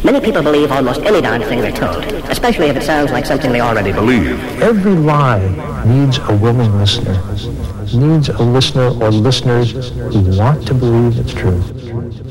Many people believe almost any darn thing they're told, especially if it sounds like something they already believe. Every lie needs a willing listener, needs a listener or listeners who want to believe it's true.